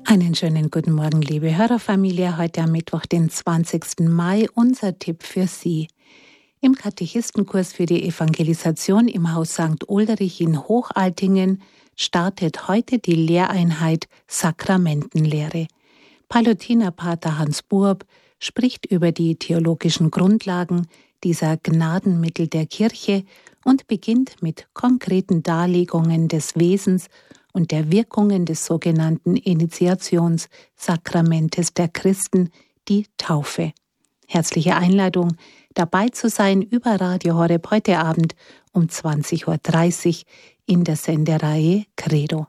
Einen schönen guten Morgen, liebe Hörerfamilie. Heute am Mittwoch, den 20. Mai, unser Tipp für Sie. Im Katechistenkurs für die Evangelisation im Haus St. Ulrich in Hochaltingen startet heute die Lehreinheit Sakramentenlehre. Palutinerpater Hans Buob spricht über die theologischen Grundlagen dieser Gnadenmittel der Kirche und beginnt mit konkreten Darlegungen des Wesens und der Wirkungen des sogenannten Initiationssakramentes der Christen, die Taufe. Herzliche Einladung, dabei zu sein über Radio Horeb heute Abend um 20.30 Uhr in der Sendereihe Credo.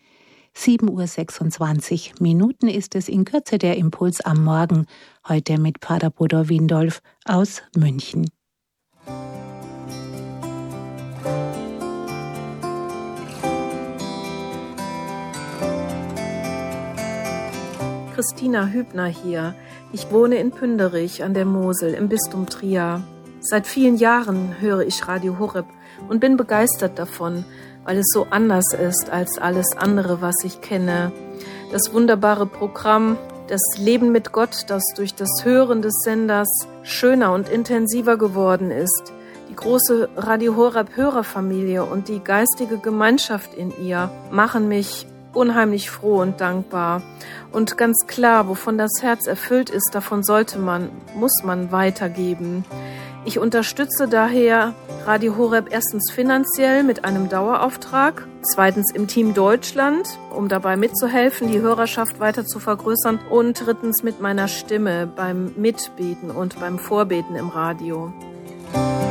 7.26 Uhr ist es in Kürze der Impuls am Morgen, heute mit Pfarrer Bodo Windolf aus München. Christina Hübner hier. Ich wohne in Pünderich an der Mosel im Bistum Trier. Seit vielen Jahren höre ich Radio Horeb und bin begeistert davon, weil es so anders ist als alles andere, was ich kenne. Das wunderbare Programm, das Leben mit Gott, das durch das Hören des Senders schöner und intensiver geworden ist. Die große Radio Horeb Hörerfamilie und die geistige Gemeinschaft in ihr machen mich unheimlich froh und dankbar. Und ganz klar, wovon das Herz erfüllt ist, davon muss man weitergeben. Ich unterstütze daher Radio Horeb erstens finanziell mit einem Dauerauftrag, zweitens im Team Deutschland, um dabei mitzuhelfen, die Hörerschaft weiter zu vergrößern, und drittens mit meiner Stimme beim Mitbeten und beim Vorbeten im Radio.